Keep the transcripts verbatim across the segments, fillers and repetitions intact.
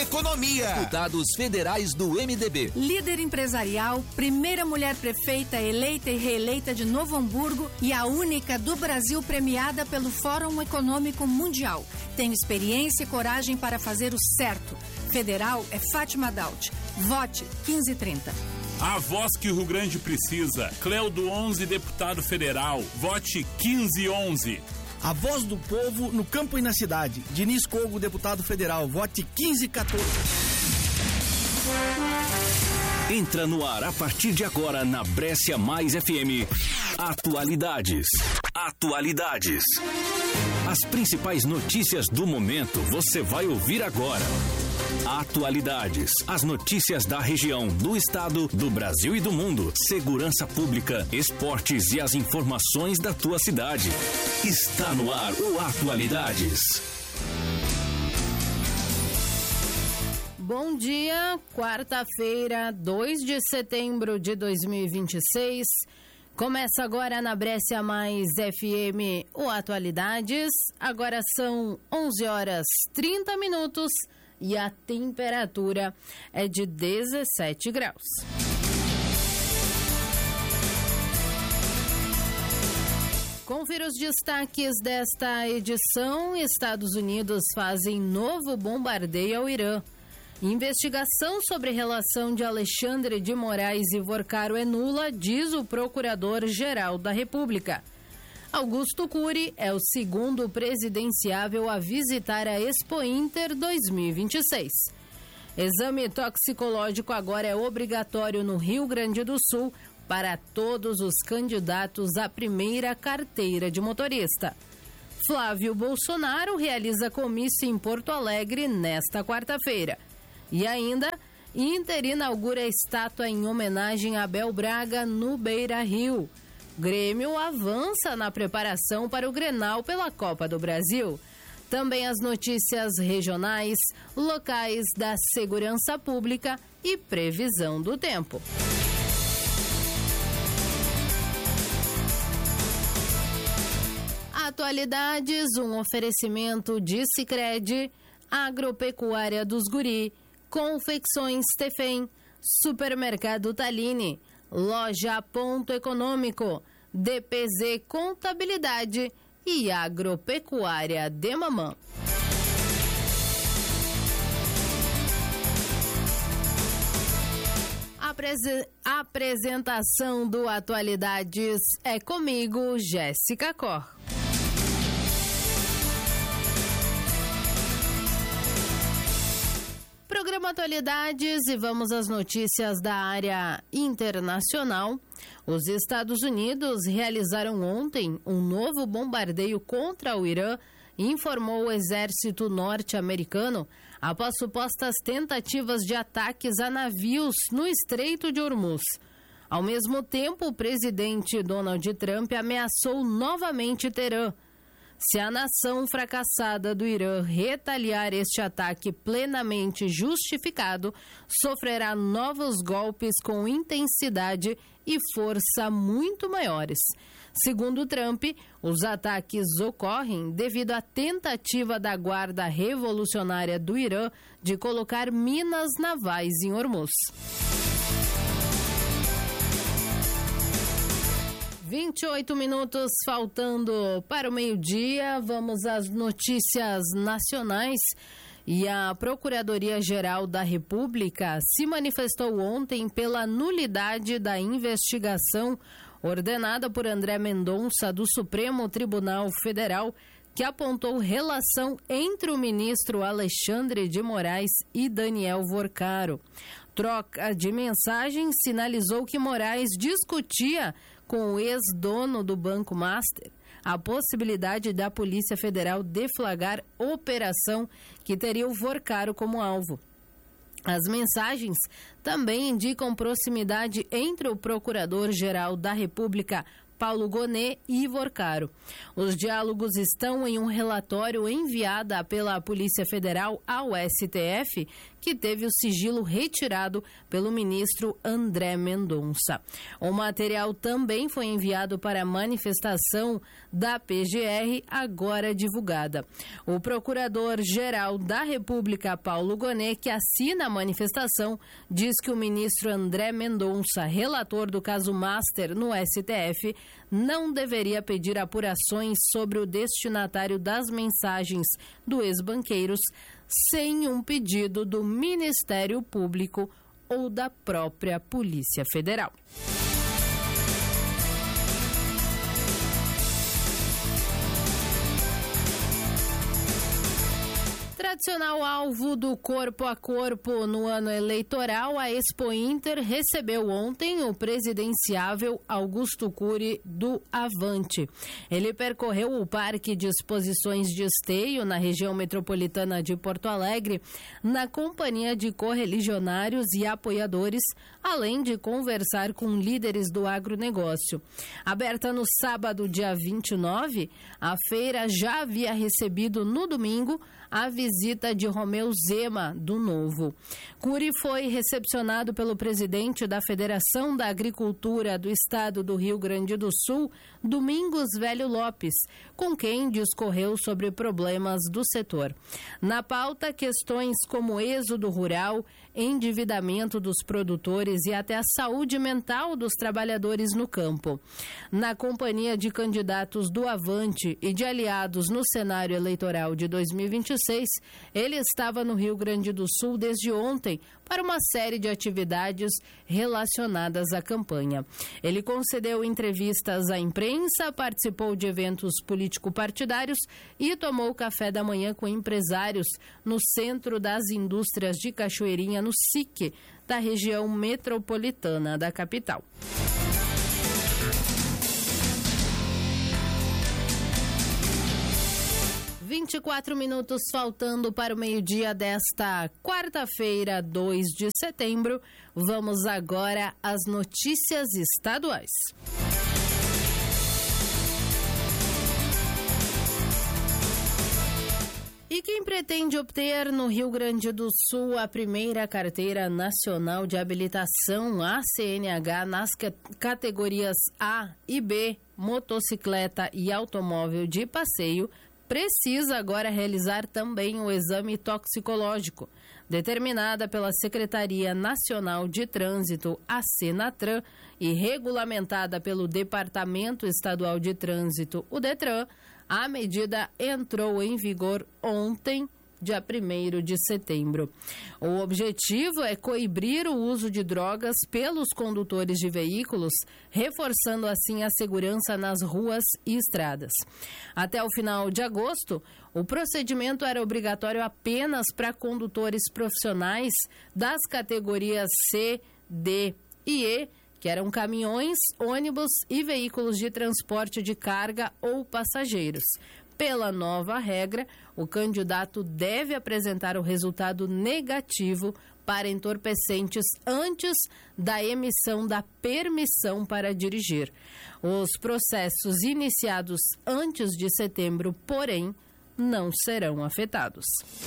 economia. Deputados federais do M D B. Líder empresarial, primeira mulher prefeita eleita e reeleita de Novo Hamburgo e a única do Brasil premiada pelo Fórum Econômico Mundial. Tenho experiência e coragem para fazer o certo. Federal é Fátima Daut. Vote quinze trinta. A voz que o Rio Grande precisa. Cleudo onze, deputado federal. Vote quinze onze. A voz do povo no campo e na cidade. Diniz Cogo, deputado federal. Vote quinze quatorze. Entra no ar a partir de agora na Brescia Mais F M. Atualidades. Atualidades. As principais notícias do momento você vai ouvir agora. Atualidades. As notícias da região, do estado, do Brasil e do mundo. Segurança pública, esportes e as informações da tua cidade. Está no ar o Atualidades. Bom dia, quarta-feira, dois de setembro de dois mil e vinte e seis. Começa agora na Brescia Mais F M o Atualidades. Agora são onze horas e trinta minutos. E a temperatura é de dezessete graus. Confira os destaques desta edição. Estados Unidos fazem novo bombardeio ao Irã. Investigação sobre relação de Alexandre de Moraes e Vorcaro é nula, diz o Procurador-Geral da República. Augusto Cury é o segundo presidenciável a visitar a Expo Inter dois mil e vinte e seis. Exame toxicológico agora é obrigatório no Rio Grande do Sul para todos os candidatos à primeira carteira de motorista. Flávio Bolsonaro realiza comício em Porto Alegre nesta quarta-feira. E ainda, Inter inaugura estátua em homenagem a Abel Braga no Beira-Rio. Grêmio avança na preparação para o Grenal pela Copa do Brasil. Também as notícias regionais, locais da segurança pública e previsão do tempo. Atualidades, um oferecimento de Sicredi, Agropecuária dos Guri, Confecções Tefem, Supermercado Taline, Loja Ponto Econômico, D P Z Contabilidade e Agropecuária de Mamã. Aprese- apresentação do Atualidades é comigo, Jéssica Cor. Programa Atualidades e vamos às notícias da área internacional. Os Estados Unidos realizaram ontem um novo bombardeio contra o Irã, informou o exército norte-americano, após supostas tentativas de ataques a navios no Estreito de Hormuz. Ao mesmo tempo, o presidente Donald Trump ameaçou novamente Teherã. Se a nação fracassada do Irã retaliar este ataque plenamente justificado, sofrerá novos golpes com intensidade e força muito maiores. Segundo Trump, os ataques ocorrem devido à tentativa da Guarda Revolucionária do Irã de colocar minas navais em Hormuz. vinte e oito minutos faltando para o meio-dia, vamos às notícias nacionais. E a Procuradoria-Geral da República se manifestou ontem pela nulidade da investigação ordenada por André Mendonça do Supremo Tribunal Federal, que apontou relação entre o ministro Alexandre de Moraes e Daniel Vorcaro. Troca de mensagens sinalizou que Moraes discutia com o ex-dono do Banco Master a possibilidade da Polícia Federal deflagrar operação que teria o Vorcaro como alvo. As mensagens também indicam proximidade entre o Procurador-Geral da República, Paulo Gonet e Ivor Caro. Os diálogos estão em um relatório enviado pela Polícia Federal ao S T F, que teve o sigilo retirado pelo ministro André Mendonça. O material também foi enviado para a manifestação da P G R, agora divulgada. O procurador-geral da República, Paulo Gonet, que assina a manifestação, diz que o ministro André Mendonça, relator do caso Master no S T F, não deveria pedir apurações sobre o destinatário das mensagens do ex-banqueiros sem um pedido do Ministério Público ou da própria Polícia Federal. Tradicional alvo do corpo a corpo no ano eleitoral, a Expo Inter recebeu ontem o presidenciável Augusto Cury do Avante. Ele percorreu o Parque de Exposições de Esteio, na região metropolitana de Porto Alegre, na companhia de correligionários e apoiadores, além de conversar com líderes do agronegócio. Aberta no sábado, dia vinte e nove, a feira já havia recebido no domingo a visita de Romeu Zema, do Novo. Cury foi recepcionado pelo presidente da Federação da Agricultura do Estado do Rio Grande do Sul, Domingos Velho Lopes, com quem discorreu sobre problemas do setor. Na pauta, questões como êxodo rural, endividamento dos produtores e até a saúde mental dos trabalhadores no campo. Na companhia de candidatos do Avante e de aliados no cenário eleitoral de dois mil e vinte e seis, ele estava no Rio Grande do Sul desde ontem para uma série de atividades relacionadas à campanha. Ele concedeu entrevistas à imprensa, participou de eventos político-partidários e tomou café da manhã com empresários no Centro das Indústrias de Cachoeirinha, no S I C, da região metropolitana da capital. vinte e quatro minutos faltando para o meio-dia desta quarta-feira, dois de setembro. Vamos agora às notícias estaduais. E quem pretende obter no Rio Grande do Sul a primeira carteira nacional de habilitação, a C N H, nas categorias A e B, motocicleta e automóvel de passeio, precisa agora realizar também o exame toxicológico, determinada pela Secretaria Nacional de Trânsito, a Senatran, e regulamentada pelo Departamento Estadual de Trânsito, o DETRAN. A medida entrou em vigor ontem, dia primeiro de setembro. O objetivo é coibir o uso de drogas pelos condutores de veículos, reforçando assim a segurança nas ruas e estradas. Até o final de agosto, o procedimento era obrigatório apenas para condutores profissionais das categorias C, D e E, que eram caminhões, ônibus e veículos de transporte de carga ou passageiros. Pela nova regra, o candidato deve apresentar o resultado negativo para entorpecentes antes da emissão da permissão para dirigir. Os processos iniciados antes de setembro, porém, não serão afetados.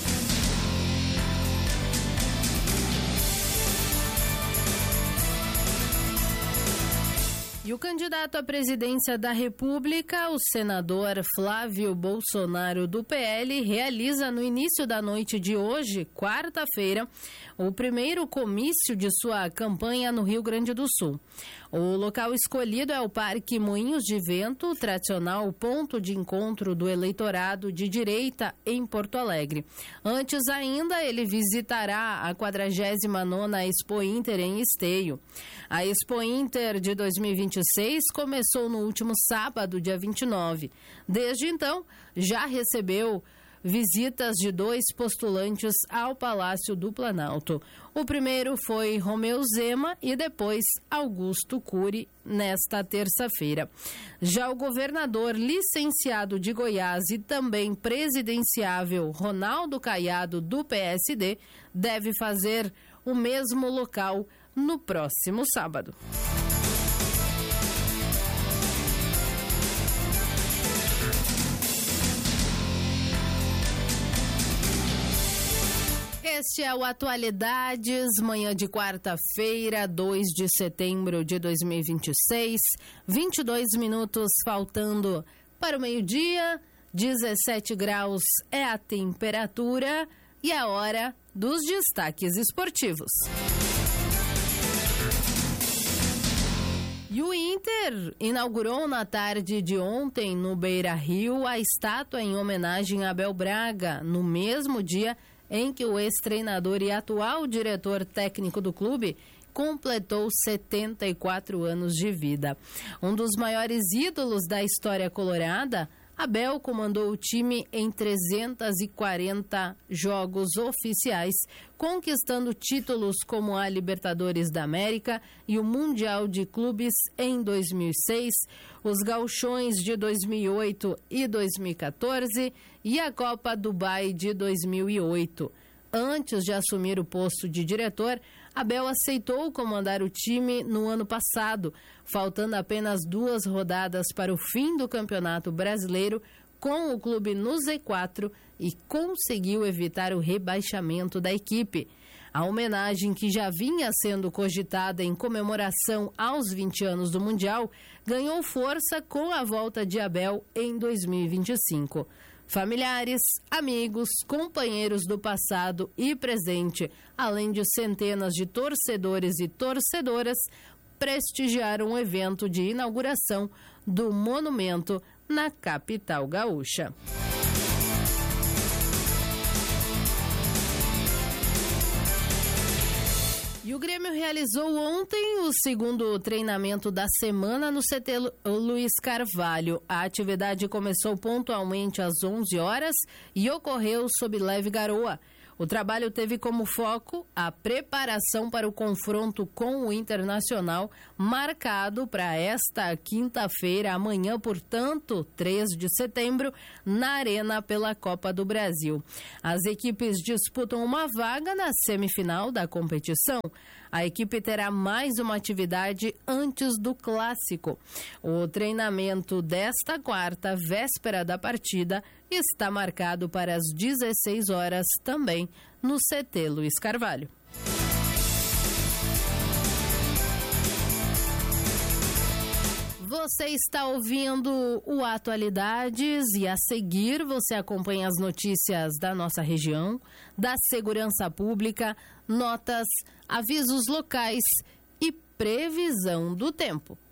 E o candidato à presidência da República, o senador Flávio Bolsonaro, do P L, realiza no início da noite de hoje, quarta-feira, o primeiro comício de sua campanha no Rio Grande do Sul. O local escolhido é o Parque Moinhos de Vento, tradicional ponto de encontro do eleitorado de direita em Porto Alegre. Antes ainda, ele visitará a quadragésima nona Expo Inter em Esteio. A Expo Inter de dois mil e vinte e seis começou no último sábado, dia vinte e nove. Desde então, já recebeu visitas de dois postulantes ao Palácio do Planalto. O primeiro foi Romeu Zema e depois Augusto Cury, nesta terça-feira. Já o governador licenciado de Goiás e também presidenciável Ronaldo Caiado, do P S D, deve fazer o mesmo local no próximo sábado. Este é o Atualidades, manhã de quarta-feira, dois de setembro de dois mil e vinte e seis, vinte e dois minutos faltando para o meio-dia, dezessete graus é a temperatura e a hora dos destaques esportivos. E o Inter inaugurou na tarde de ontem no Beira-Rio a estátua em homenagem a Abel Braga, no mesmo dia em que o ex-treinador e atual diretor técnico do clube completou setenta e quatro anos de vida. Um dos maiores ídolos da história colorada, Abel comandou o time em trezentos e quarenta jogos oficiais, conquistando títulos como a Libertadores da América e o Mundial de Clubes em dois mil e seis, os Gauchões de dois mil e oito e dois mil e quatorze e a Copa Dubai de dois mil e oito. Antes de assumir o posto de diretor, Abel aceitou comandar o time no ano passado, faltando apenas duas rodadas para o fim do Campeonato Brasileiro, com o clube no Z quatro, e conseguiu evitar o rebaixamento da equipe. A homenagem, que já vinha sendo cogitada em comemoração aos vinte anos do Mundial, ganhou força com a volta de Abel em dois mil e vinte e cinco. Familiares, amigos, companheiros do passado e presente, além de centenas de torcedores e torcedoras, prestigiaram o evento de inauguração do monumento na capital gaúcha. E o Grêmio realizou ontem o segundo treinamento da semana no C T Luiz Carvalho. A atividade começou pontualmente às onze horas e ocorreu sob leve garoa. O trabalho teve como foco a preparação para o confronto com o Internacional, marcado para esta quinta-feira, amanhã, portanto, três de setembro, na Arena pela Copa do Brasil. As equipes disputam uma vaga na semifinal da competição. A equipe terá mais uma atividade antes do clássico. O treinamento desta quarta, véspera da partida, está marcado para as dezesseis horas, também no C T Luiz Carvalho. Você está ouvindo o Atualidades e a seguir você acompanha as notícias da nossa região, da segurança pública, notas, avisos locais e previsão do tempo.